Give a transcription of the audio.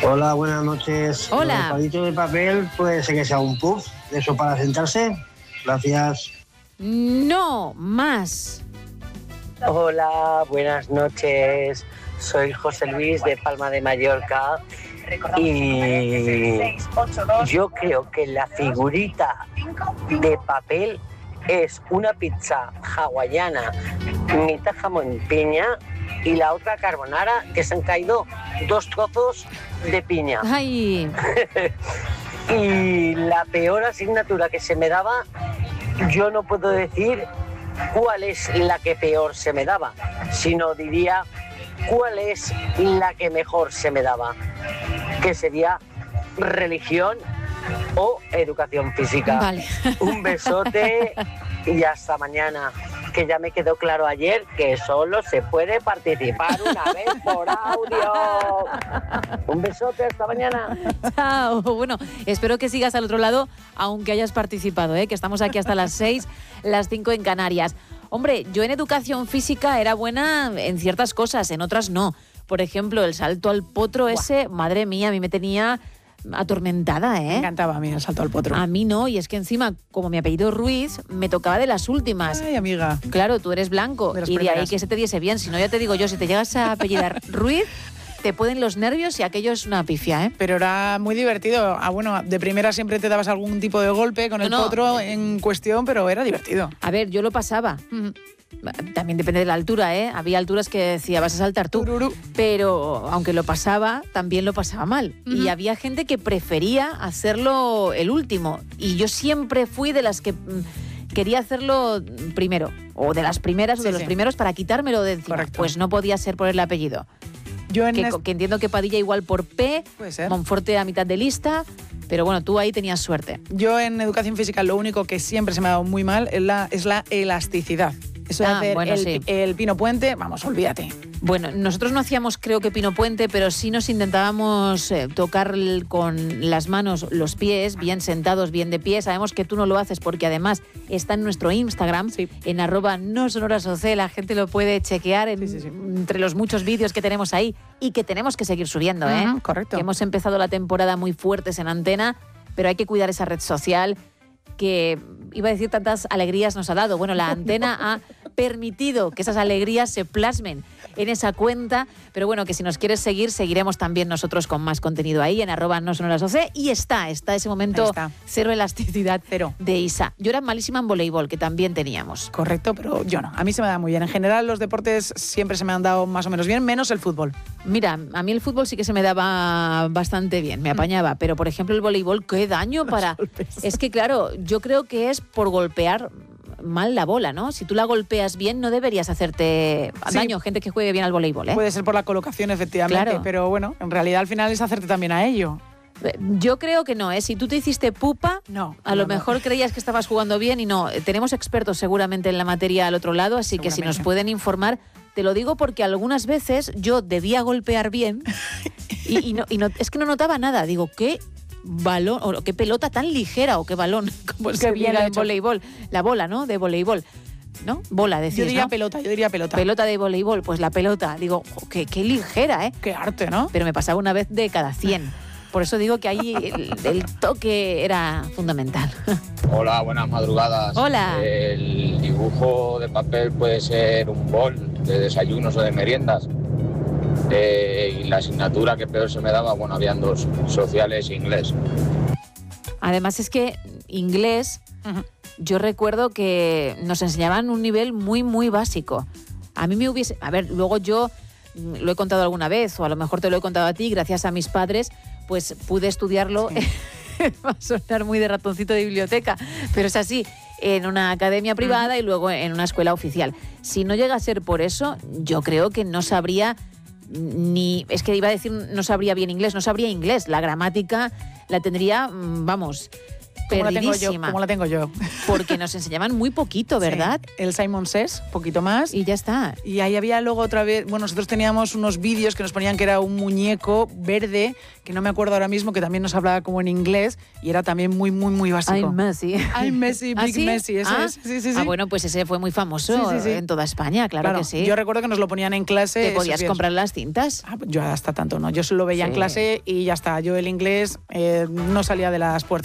Hola, buenas noches. Hola. El palito de papel puede ser que sea un puff, eso para sentarse. Gracias. No, más. Hola, buenas noches. Soy José Luis de Palma de Mallorca y yo creo que la figurita de papel es una pizza hawaiana, mitad jamón piña y la otra carbonara, que se han caído 2 trozos de piña. Ay. Y la peor asignatura que se me daba, yo no puedo decir cuál es la que peor se me daba, sino diría cuál es la que mejor se me daba, que sería religión o educación física. Vale. Un besote y hasta mañana, que ya me quedó claro ayer que solo se puede participar una vez por audio. Un besote, hasta mañana. Chao. Bueno, espero que sigas al otro lado, aunque hayas participado, que estamos aquí hasta las 6, las 5 en Canarias. Hombre, yo en educación física era buena en ciertas cosas, en otras no. Por ejemplo, el salto al potro ese, madre mía, a mí me tenía atormentada, Me encantaba a mí el salto al potro. A mí no, y es que encima, como mi apellido Ruiz, me tocaba de las últimas. Ay, amiga. Claro, tú eres blanco, De las y de ahí primeras. que se te diese bien. Si no, ya te digo yo, si te llegas a apellidar Ruiz, te pueden los nervios y aquello es una pifia, Pero era muy divertido. Bueno, de primera siempre te dabas algún tipo de golpe con el potro en cuestión, pero era divertido. A ver, yo lo pasaba. También depende de la altura, Había alturas que decía, vas a saltar tú. Pero aunque lo pasaba, también lo pasaba mal. Y había gente que prefería hacerlo el último. Y yo siempre fui de las que quería hacerlo primero. O de las primeras o de los primeros para quitármelo de encima. Correcto. Pues no podía ser por el apellido. Yo que entiendo que Padilla igual por P, Puede ser. Monforte a mitad de lista. Pero bueno, tú ahí tenías suerte. Yo en educación física lo único que siempre se me ha dado muy mal es la elasticidad. Eso de hacer bueno, sí. el pino puente, vamos, olvídate. Bueno, nosotros no hacíamos, creo que pino puente, pero sí nos intentábamos tocar con las manos los pies, bien sentados, bien de pie. Sabemos que tú no lo haces porque además está en nuestro Instagram, en @nosonorasoc. La gente lo puede chequear entre los muchos vídeos que tenemos ahí y que tenemos que seguir subiendo, correcto. Que hemos empezado la temporada muy fuertes en Antena, pero hay que cuidar esa red social que, iba a decir, tantas alegrías nos ha dado. Bueno, la Antena ha permitido que esas alegrías se plasmen en esa cuenta, pero bueno, que si nos quieres seguir, seguiremos también nosotros con más contenido ahí en @nosonorasoc y está ese momento cero elasticidad de Isa. Yo era malísima en voleibol, que también teníamos. Correcto, pero yo no. A mí se me da muy bien. En general los deportes siempre se me han dado más o menos bien, menos el fútbol. Mira, a mí el fútbol sí que se me daba bastante bien, me apañaba, pero por ejemplo el voleibol, qué daño para... Es que claro, yo creo que es por golpear mal la bola, ¿no? Si tú la golpeas bien, no deberías hacerte daño. Gente que juegue bien al voleibol, Puede ser por la colocación, efectivamente, Claro. pero bueno, en realidad al final es hacerte también a ello. Yo creo que no, Si tú te hiciste pupa, a lo mejor creías que estabas jugando bien y no. Tenemos expertos seguramente en la materia al otro lado, así que si nos pueden informar, te lo digo porque algunas veces yo debía golpear bien y no, es que no notaba nada. Digo, ¿qué balón o qué pelota tan ligera o qué balón? Como se bien diga en hecho. voleibol. La bola, ¿no? De voleibol. ¿No? Bola, decís, Yo diría ¿no? pelota. Pelota de voleibol, pues la pelota. Digo, qué ligera, Qué arte, ¿no? Pero me pasaba una vez de cada 100. Por eso digo que ahí el toque era fundamental. Hola, buenas madrugadas. Hola. El dibujo de papel puede ser un bol de desayunos o de meriendas. Y la asignatura que peor se me daba, bueno, habían 2, sociales e inglés. Además es que inglés, yo recuerdo que nos enseñaban un nivel muy, muy básico. A mí me hubiese... A ver, luego yo lo he contado alguna vez, o a lo mejor te lo he contado a ti, gracias a mis padres, pues pude estudiarlo. Va a sonar muy de ratoncito de biblioteca, pero es así, en una academia privada y luego en una escuela oficial. Si no llega a ser por eso, yo creo que no sabría ni... Es que iba a decir no sabría bien inglés, no sabría inglés. La gramática la tendría, vamos, perdidísima. Como la tengo yo. Porque nos enseñaban muy poquito, ¿verdad? Sí, el Simon Says, poquito más. Y ya está. Y ahí había luego otra vez, bueno, nosotros teníamos unos vídeos que nos ponían que era un muñeco verde, que no me acuerdo ahora mismo, que también nos hablaba como en inglés y era también muy, muy, muy básico. I'm Messi. I'm Messi, ¿Ah, Big sí? Messi, ese es. Sí. Bueno, pues ese fue muy famoso en toda España, claro que sí. Yo recuerdo que nos lo ponían en clase. ¿Te podías comprar las cintas? Yo hasta tanto no, yo solo veía en clase y ya está. Yo el inglés no salía de las puertas.